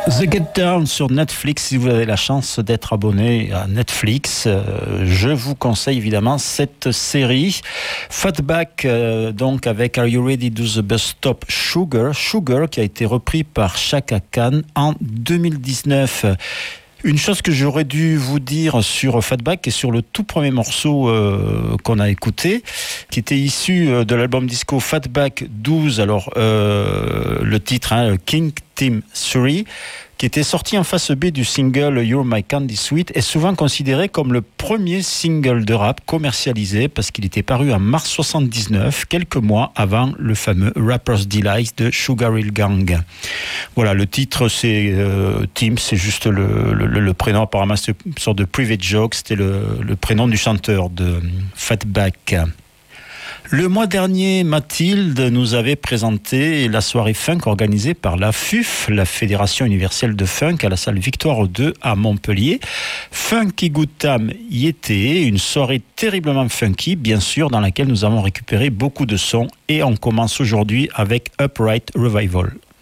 The Get Down sur Netflix. Si vous avez la chance d'être abonné à Netflix, je vous conseille évidemment cette série. Fatback, donc avec Are You Ready to the Bus Stop Sugar, qui a été repris par Chaka Khan en 2019. Une chose que j'aurais dû vous dire sur Fatback et sur le tout premier morceau qu'on a écouté, qui était issu de l'album disco Fatback 12, alors le titre King Team 3, qui était sorti en face B du single You're My Candy Sweet, est souvent considéré comme le premier single de rap commercialisé parce qu'il était paru en mars 79, quelques mois avant le fameux Rapper's Delight de Sugar Hill Gang. Voilà, le titre c'est Tim, c'est juste le prénom, apparemment c'est une sorte de private joke, c'était le prénom du chanteur de Fatback. Le mois dernier, Mathilde nous avait présenté la soirée funk organisée par la FUF, la Fédération Universelle de Funk, à la salle Victoire 2 à Montpellier. Funky Good Time y était, une soirée terriblement funky, bien sûr, dans laquelle nous avons récupéré beaucoup de sons. Et on commence aujourd'hui avec Upright Revival.